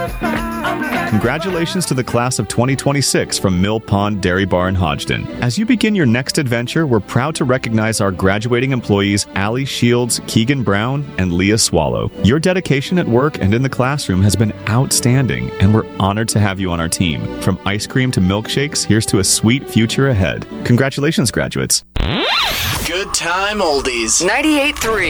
Congratulations to the class of 2026 from Mill Pond Dairy Bar in Hodgdon. As you begin your next adventure, we're proud to recognize our graduating employees Allie Shields, Keegan Brown, and Leah Swallow. Your dedication at work and in the classroom has been outstanding, and we're honored to have you on our team. From ice cream to milkshakes, here's to a sweet future ahead. Congratulations, graduates. Good time oldies. 98.3